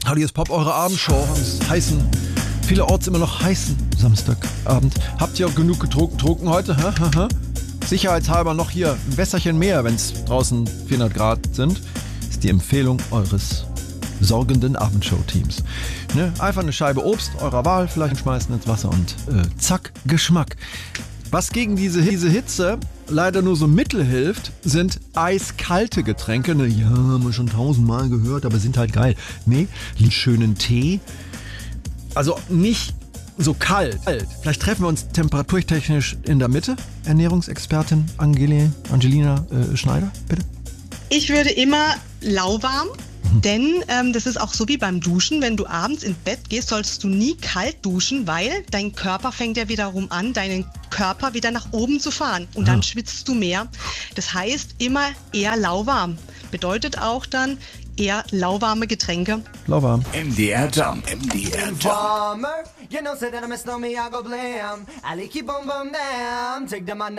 Hallo, hier ist Pop, eure Abendshow am heißen, vielerorts immer noch heißen Samstagabend. Habt ihr auch genug getrunken heute? Sicherheitshalber noch hier ein Wässerchen mehr, wenn es draußen 400 Grad sind, ist die Empfehlung eures sorgenden Abendshow-Teams. Ne? Einfach eine Scheibe Obst eurer Wahl vielleicht schmeißen ins Wasser und zack, Geschmack. Was gegen diese Hitze leider nur so mittel hilft, sind eiskalte Getränke. Ne, ja, haben wir schon 1000-mal gehört, aber sind halt geil. Nee, einen schönen Tee. Also nicht so kalt. Vielleicht treffen wir uns temperaturtechnisch in der Mitte. Ernährungsexpertin Angelina Schneider, bitte. Ich würde immer lauwarm. Denn das ist auch so wie beim Duschen, wenn du abends ins Bett gehst, sollst du nie kalt duschen, weil dein Körper fängt ja wiederum an, deinen Körper wieder nach oben zu fahren und dann schwitzt du mehr. Das heißt immer eher lauwarm. Bedeutet auch dann eher lauwarme Getränke. Lauwarm. MDR Jump. MDR Jump. You know, say that I miss no me, I go blam. I like you, boom, boom, damn. Take the man.